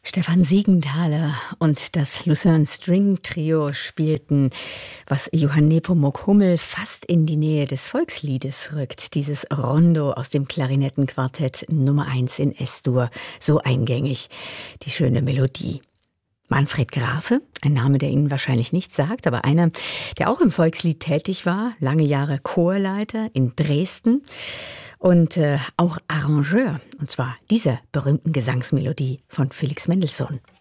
Stefan Siegenthaler und das Lucerne String Trio spielten, was Johann Nepomuk Hummel fast in die Nähe des Volksliedes rückt. Dieses Rondo aus dem Klarinettenquartett Nummer 1 in S-Dur. So eingängig, die schöne Melodie. Manfred Grafe, ein Name, der Ihnen wahrscheinlich nichts sagt, aber einer, der auch im Volkslied tätig war, lange Jahre Chorleiter in Dresden und auch Arrangeur, und zwar dieser berühmten Gesangsmelodie von Felix Mendelssohn.